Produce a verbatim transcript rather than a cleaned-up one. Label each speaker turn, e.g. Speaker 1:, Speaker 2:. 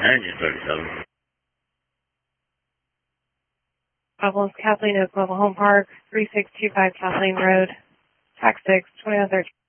Speaker 1: Engine thirty-seven.
Speaker 2: Problems, Kathleen Oak Mobile Home Park, three six two five Kathleen Road, tax six, twenty-one thirteen.